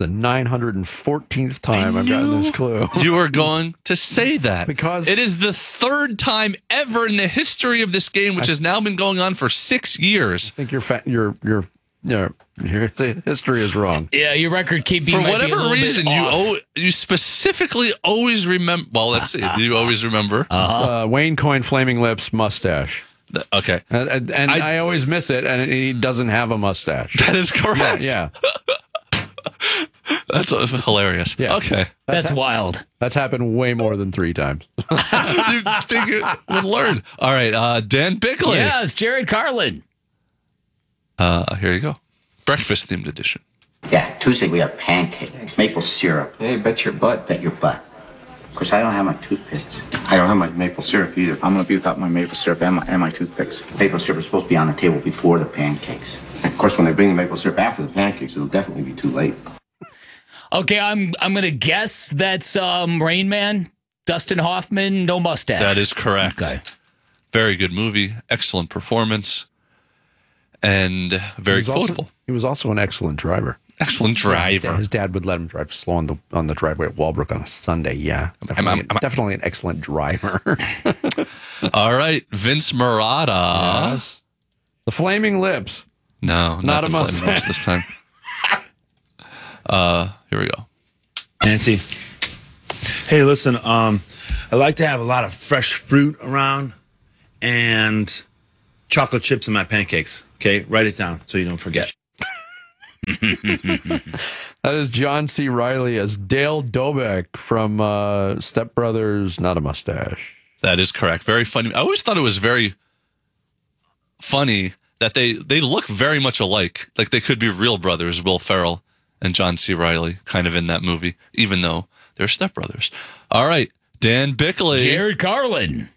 the 914th time I've gotten this clue. You were going to say that. Because it is the third time ever in the history of this game, which has now been going on for 6 years. I think your history is wrong. Yeah, your record keeping For might be a whatever little reason, bit you specifically always remember. Well, let's see. Do you always remember? Wayne Coyne Flaming Lips mustache. Okay. And I always miss it, and he doesn't have a mustache. That is correct. Yeah. That's hilarious. Yeah. Okay. That's wild. That's happened way more than 3 times. You think it would learn. All right. Dan Bickley. Yeah, it's Jared Carlin. Here you go. Breakfast themed edition. Yeah, Tuesday we have pancakes, maple syrup. Hey, bet your butt. Bet your butt. Of course, I don't have my toothpicks. I don't have my maple syrup either. I'm gonna be without my maple syrup and my toothpicks. Maple syrup is supposed to be on the table before the pancakes. Of course, when they bring the maple syrup after the pancakes, it'll definitely be too late. Okay, I'm gonna guess that's Rain Man, Dustin Hoffman, no mustache. That is correct. Okay. Very good movie. Excellent performance. And very quotable. He was also an excellent driver. Excellent driver. His dad would let him drive slow on the driveway at Walbrook on a Sunday. Yeah, definitely an excellent driver. All right, Vince Marotta. Yes. The Flaming Lips. No, not a the mustache. Flaming Lips this time. Here we go. Nancy. Hey, listen, I like to have a lot of fresh fruit around and chocolate chips in my pancakes. Okay, write it down so you don't forget. That is John C. Reilly as Dale Dobeck from Step Brothers, Not a Mustache. That is correct. Very funny. I always thought it was very funny that they look very much alike. Like they could be real brothers, Will Ferrell and John C. Reilly, kind of in that movie, even though they're stepbrothers. All right, Dan Bickley. Jared Carlin.